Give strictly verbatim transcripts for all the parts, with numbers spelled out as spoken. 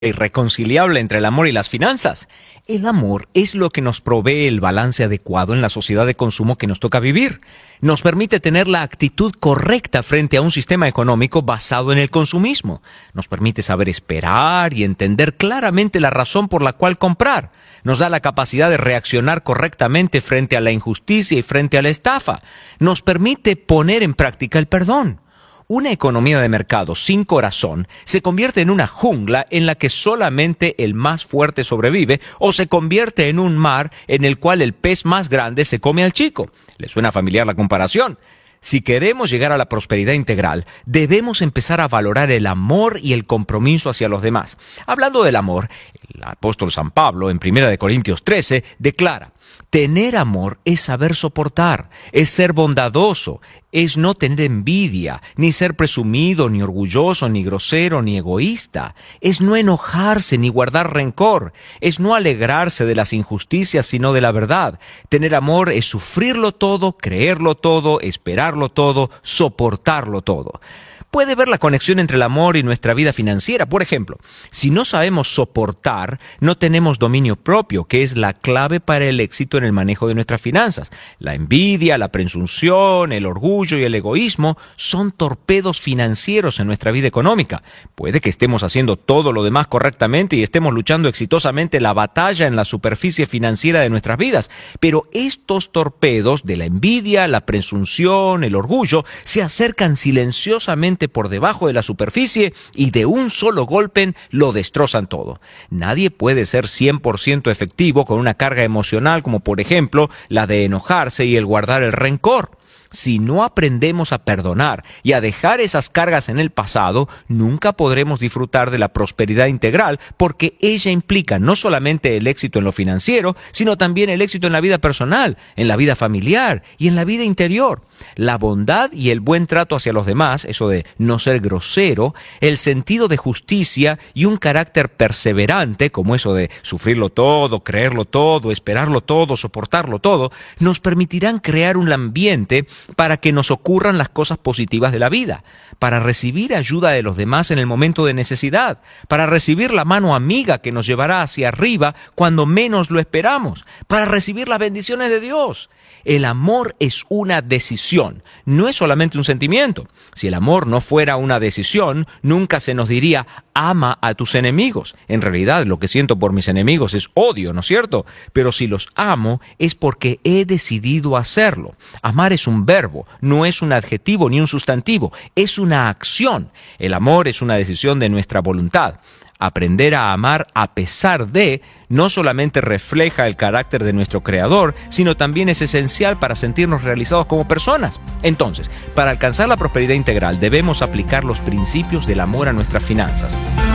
irreconciliable entre el amor y las finanzas. El amor es lo que nos provee el balance adecuado en la sociedad de consumo que nos toca vivir. Nos permite tener la actitud correcta frente a un sistema económico basado en el consumismo. Nos permite saber esperar y entender claramente la razón por la cual comprar. Nos da la capacidad de reaccionar correctamente frente a la injusticia y frente a la estafa. Nos permite poner en práctica el perdón. Una economía de mercado sin corazón se convierte en una jungla en la que solamente el más fuerte sobrevive, o se convierte en un mar en el cual el pez más grande se come al chico. ¿Le suena familiar la comparación? Si queremos llegar a la prosperidad integral, debemos empezar a valorar el amor y el compromiso hacia los demás. Hablando del amor, el apóstol San Pablo, en primera de Corintios trece, declara: tener amor es saber soportar, es ser bondadoso, es no tener envidia, ni ser presumido, ni orgulloso, ni grosero, ni egoísta. Es no enojarse, ni guardar rencor. Es no alegrarse de las injusticias, sino de la verdad. Tener amor es sufrirlo todo, creerlo todo, esperarlo todo, soportarlo todo. Puede ver la conexión entre el amor y nuestra vida financiera. Por ejemplo, si no sabemos soportar, no tenemos dominio propio, que es la clave para el éxito en el manejo de nuestras finanzas. La envidia, la presunción, el orgullo y el egoísmo son torpedos financieros en nuestra vida económica. Puede que estemos haciendo todo lo demás correctamente y estemos luchando exitosamente la batalla en la superficie financiera de nuestras vidas, pero estos torpedos de la envidia, la presunción, el orgullo, se acercan silenciosamente por debajo de la superficie y de un solo golpe lo destrozan todo. Nadie puede ser cien por ciento efectivo con una carga emocional como, por ejemplo, la de enojarse y el guardar el rencor. Si no aprendemos a perdonar y a dejar esas cargas en el pasado, nunca podremos disfrutar de la prosperidad integral, porque ella implica no solamente el éxito en lo financiero, sino también el éxito en la vida personal, en la vida familiar y en la vida interior. La bondad y el buen trato hacia los demás, eso de no ser grosero, el sentido de justicia y un carácter perseverante, como eso de sufrirlo todo, creerlo todo, esperarlo todo, soportarlo todo, nos permitirán crear un ambiente para que nos ocurran las cosas positivas de la vida, para recibir ayuda de los demás en el momento de necesidad, para recibir la mano amiga que nos llevará hacia arriba cuando menos lo esperamos, para recibir las bendiciones de Dios. El amor es una decisión, no es solamente un sentimiento. Si el amor no fuera una decisión, nunca se nos diría: ama a tus enemigos. En realidad, lo que siento por mis enemigos es odio, ¿no es cierto? Pero si los amo, es porque he decidido hacerlo. Amar es un verbo, no es un adjetivo ni un sustantivo, es una acción. El amor es una decisión de nuestra voluntad. Aprender a amar a pesar de no solamente refleja el carácter de nuestro Creador, sino también es esencial para sentirnos realizados como personas. Entonces, para alcanzar la prosperidad integral, debemos aplicar los principios del amor a nuestras finanzas.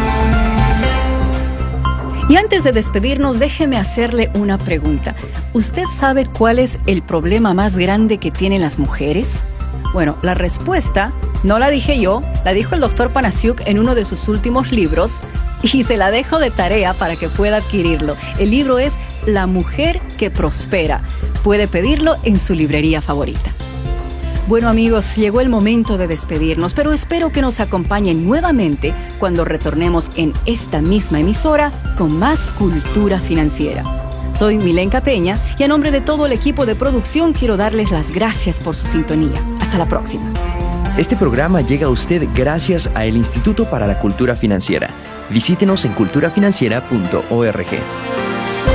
Y antes de despedirnos, déjeme hacerle una pregunta. ¿Usted sabe cuál es el problema más grande que tienen las mujeres? Bueno, la respuesta no la dije yo, la dijo el doctor Panasiuk en uno de sus últimos libros, y se la dejo de tarea para que pueda adquirirlo. El libro es La mujer que prospera. Puede pedirlo en su librería favorita. Bueno, amigos, llegó el momento de despedirnos, pero espero que nos acompañen nuevamente cuando retornemos en esta misma emisora con más cultura financiera. Soy Milenka Peña y a nombre de todo el equipo de producción quiero darles las gracias por su sintonía. Hasta la próxima. Este programa llega a usted gracias a el Instituto para la Cultura Financiera. Visítenos en cultura financiera punto org.